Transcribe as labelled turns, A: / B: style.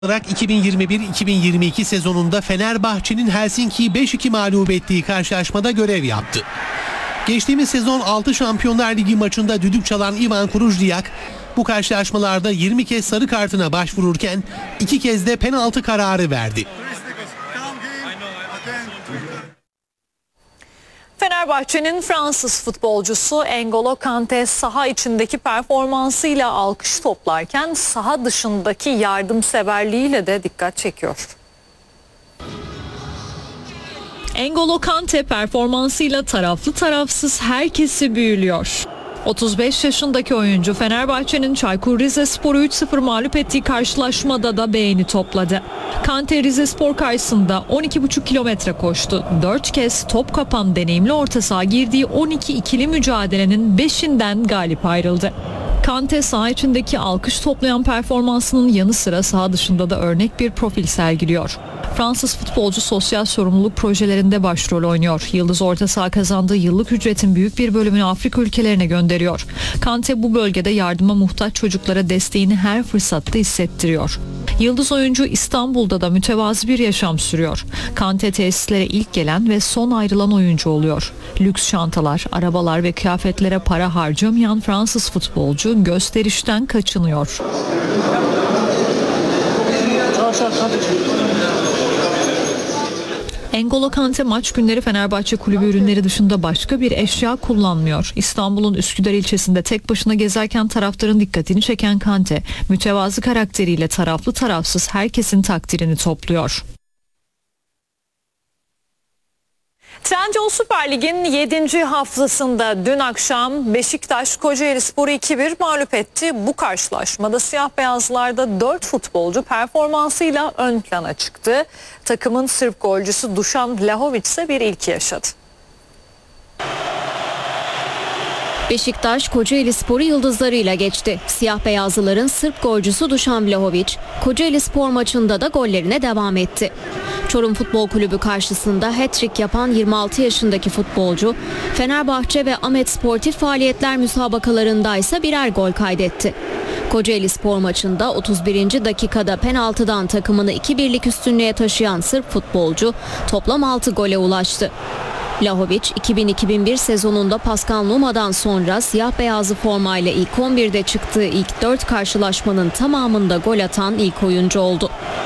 A: olarak 2021-2022 sezonunda Fenerbahçe'nin Helsinki'yi 5-2 mağlup ettiği karşılaşmada görev yaptı. Geçtiğimiz sezon 6 Şampiyonlar Ligi maçında düdük çalan Ivan Krujdijak bu karşılaşmalarda 20 kez sarı kartına başvururken 2 kez de penaltı kararı verdi.
B: Fenerbahçe'nin Fransız futbolcusu N'Golo Kanté saha içindeki performansıyla alkış toplarken saha dışındaki yardımseverliğiyle de dikkat çekiyor. N'Golo Kanté performansıyla taraflı tarafsız herkesi büyülüyor. 35 yaşındaki oyuncu Fenerbahçe'nin Çaykur Rizespor'u 3-0 mağlup ettiği karşılaşmada da beğeni topladı. Kanté Rizespor karşısında 12,5 kilometre koştu. 4 kez top kapan deneyimli orta saha girdiği 12 ikili mücadelenin 5'inden galip ayrıldı. Kanté saha içindeki alkış toplayan performansının yanı sıra saha dışında da örnek bir profil sergiliyor. Fransız futbolcu sosyal sorumluluk projelerinde başrol oynuyor. Yıldız orta saha kazandığı yıllık ücretin büyük bir bölümünü Afrika ülkelerine gönderiyor. Kanté bu bölgede yardıma muhtaç çocuklara desteğini her fırsatta hissettiriyor. Yıldız oyuncu İstanbul'da da mütevazı bir yaşam sürüyor. Kanté tesislere ilk gelen ve son ayrılan oyuncu oluyor. Lüks şantalar, arabalar ve kıyafetlere para harcamayan Fransız futbolcu gösterişten kaçınıyor. N'Golo Kanté maç günleri Fenerbahçe kulübü ürünleri dışında başka bir eşya kullanmıyor. İstanbul'un Üsküdar ilçesinde tek başına gezerken taraftarın dikkatini çeken Kanté, mütevazı karakteriyle taraflı tarafsız herkesin takdirini topluyor. Trendyol Süper Lig'in 7. haftasında dün akşam Beşiktaş Kocaelispor'u 2-1 mağlup etti. Bu karşılaşmada siyah beyazlarda 4 futbolcu performansıyla ön plana çıktı. Takımın Sırp golcüsü Dušan Vlahović ise bir ilk yaşadı.
C: Beşiktaş Kocaelispor'u yıldızlarıyla geçti. Siyah beyazlıların Sırp golcüsü Dušan Vlahović, Kocaelispor maçında da gollerine devam etti. Çorum Futbol Kulübü karşısında hat-trick yapan 26 yaşındaki futbolcu, Fenerbahçe ve Ahmet Sportif Faaliyetler müsabakalarında ise birer gol kaydetti. Kocaelispor maçında 31. dakikada penaltıdan takımını 2-1'lik üstünlüğe taşıyan Sırp futbolcu toplam 6 gole ulaştı. Vlahović 2000-2001 sezonunda Pascal Numa'dan sonra siyah beyazlı formayla ilk 11'de çıktığı ilk 4 karşılaşmanın tamamında gol atan ilk oyuncu oldu.